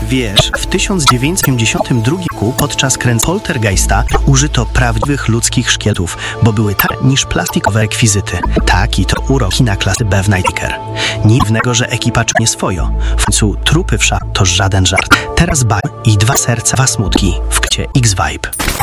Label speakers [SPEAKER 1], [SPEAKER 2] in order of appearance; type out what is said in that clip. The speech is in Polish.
[SPEAKER 1] Wiesz, w 1952 roku podczas Poltergeista użyto prawdziwych ludzkich szkieletów, bo były tańsze niż plastikowe rekwizyty. Taki to urok kina klasy B w Nightmaker. Nic dziwnego, że ekipa czuje swojo. W końcu trupy w szafie to żaden żart. Teraz i 2 serca, 2 smutki w kcie X-Vibe.